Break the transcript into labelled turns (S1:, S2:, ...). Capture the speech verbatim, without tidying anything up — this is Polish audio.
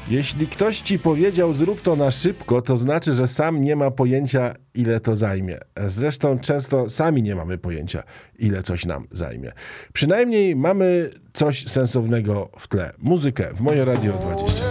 S1: Jeśli ktoś ci powiedział zrób to na szybko, to znaczy, że sam nie ma pojęcia, ile to zajmie. Zresztą często sami nie mamy pojęcia, ile coś nam zajmie. Przynajmniej mamy coś sensownego w tle. Muzykę w Moje Radio dwadzieścia.